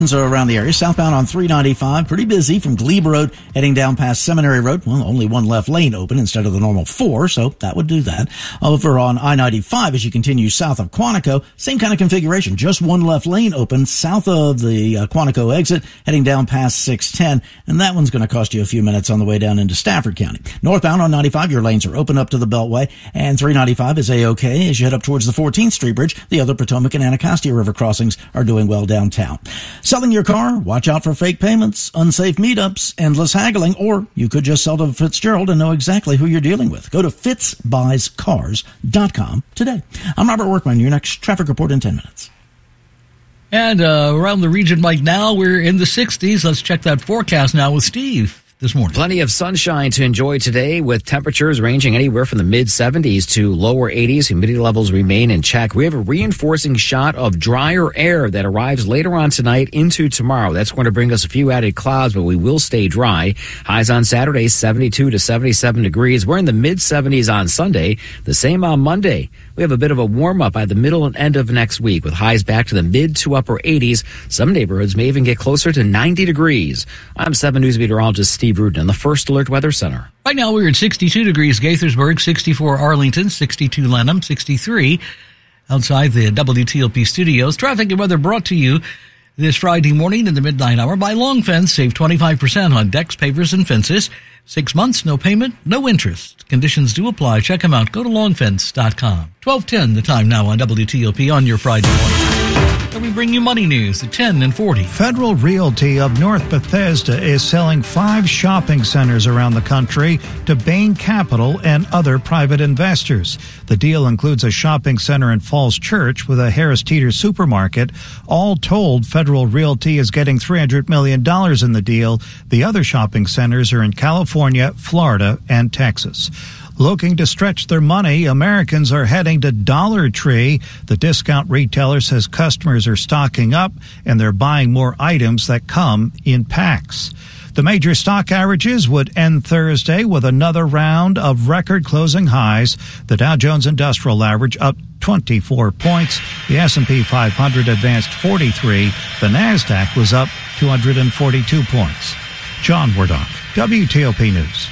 Are around the area. Southbound on 395, pretty busy from Glebe Road heading down past Seminary Road. Well, only one left lane open instead of the normal 4, so that would do that. Over on I-95 as you continue south of Quantico, same kind of configuration, just one left lane open south of the Quantico exit heading down past 610, and that one's going to cost you a few minutes on the way down into Stafford County. Northbound on 95, your lanes are open up to the Beltway, and 395 is A-OK as you head up towards the 14th Street Bridge. The other Potomac and Anacostia River crossings are doing well downtown. Selling your car? Watch out for fake payments, unsafe meetups, endless haggling, or you could just sell to Fitzgerald and know exactly who you're dealing with. Go to fitzbuyscars.com today. I'm Robert Workman, your next traffic report in 10 minutes. And around the region right now, we're in the 60s. Let's check that forecast now with Steve. This morning. Plenty of sunshine to enjoy today with temperatures ranging anywhere from the mid-70s to lower 80s. Humidity levels remain in check. We have a reinforcing shot of drier air that arrives later on tonight into tomorrow. That's going to bring us a few added clouds, but we will stay dry. Highs on Saturday, 72 to 77 degrees. We're in the mid-70s on Sunday. The same on Monday. We have a bit of a warm-up by the middle and end of next week with highs back to the mid to upper 80s. Some neighborhoods may even get closer to 90 degrees. I'm 7 News meteorologist Steve Rudin, the First Alert Weather Center. Right now we're at 62 degrees Gaithersburg, 64 Arlington, 62 Lenham, 63 outside the WTOP studios. Traffic and weather brought to you this Friday morning in the midnight hour by Long Fence. Save 25% on decks, pavers, and fences. 6 months, no payment, no interest. Conditions do apply. Check them out. Go to longfence.com. 12:10 the time now on WTOP on your Friday morning. And we bring you money news at 10 and 40. Federal Realty of North Bethesda is selling 5 shopping centers around the country to Bain Capital and other private investors. The deal includes a shopping center in Falls Church with a Harris Teeter supermarket. All told, Federal Realty is getting $300 million in the deal. The other shopping centers are in California, Florida, and Texas. Looking to stretch their money, Americans are heading to Dollar Tree. The discount retailer says customers are stocking up and they're buying more items that come in packs. The major stock averages would end Thursday with another round of record closing highs. The Dow Jones Industrial Average up 24 points. The S&P 500 advanced 43. The NASDAQ was up 242 points. John Wardock, WTOP News.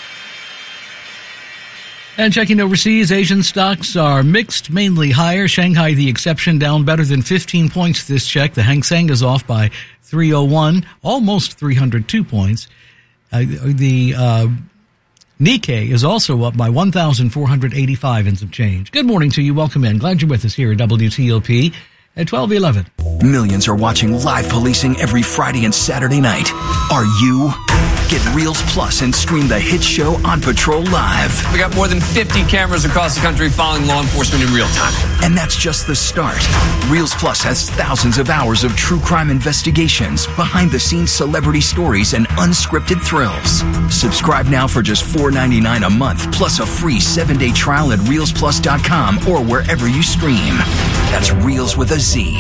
And checking overseas, Asian stocks are mixed, mainly higher. Shanghai, the exception, down better than 15 points this check. The Hang Seng is off by 301, almost 302 points. The Nikkei is also up by 1,485 and some change. Good morning to you. Welcome in. Glad you're with us here at WTOP at 12:11. Millions are watching live policing every Friday and Saturday night. Are you? Get Reels Plus and stream the hit show On Patrol live. We got more than 50 cameras across the country following law enforcement in real time. And that's just the start. Reels Plus has thousands of hours of true crime investigations, behind-the-scenes celebrity stories, and unscripted thrills. Subscribe now for just $4.99 a month, plus a free 7-day trial at ReelsPlus.com or wherever you stream. That's Reels with a Z.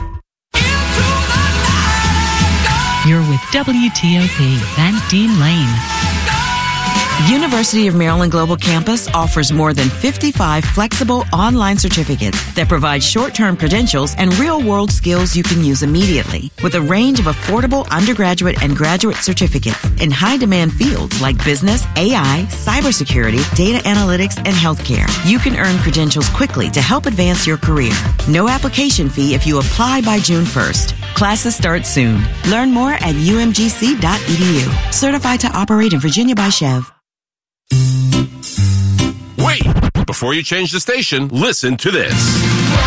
You're with WTOP, Van Dean Lane. University of Maryland Global Campus offers more than 55 flexible online certificates that provide short-term credentials and real-world skills you can use immediately, with a range of affordable undergraduate and graduate certificates in high-demand fields like business, AI, cybersecurity, data analytics, and healthcare. You can earn credentials quickly to help advance your career. No application fee if you apply by June 1st. Classes start soon. Learn more at umgc.edu. Certified to operate in Virginia by Chev. Wait! Before you change the station, listen to this.